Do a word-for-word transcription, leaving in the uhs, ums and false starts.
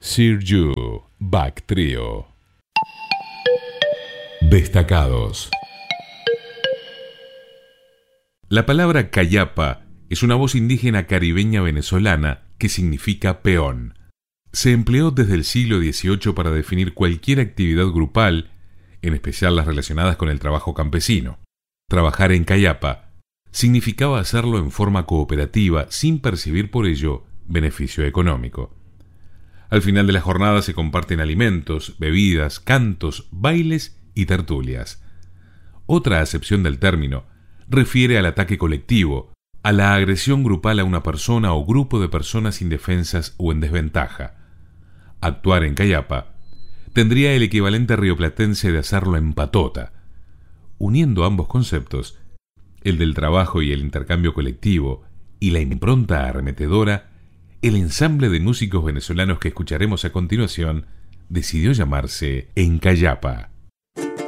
Sir You, Back Trio. Destacados. La palabra cayapa es una voz indígena caribeña venezolana que significa peón. Se empleó desde el siglo dieciocho para definir cualquier actividad grupal, en especial las relacionadas con el trabajo campesino. Trabajar en cayapa significaba hacerlo en forma cooperativa sin percibir por ello beneficio económico. Al final de la jornada se comparten alimentos, bebidas, cantos, bailes y tertulias. Otra acepción del término refiere al ataque colectivo, a la agresión grupal a una persona o grupo de personas indefensas o en desventaja. Actuar en cayapa tendría el equivalente rioplatense de hacerlo en patota. Uniendo ambos conceptos, el del trabajo y el intercambio colectivo y la impronta arremetedora, el ensamble de músicos venezolanos que escucharemos a continuación decidió llamarse En Cayapa.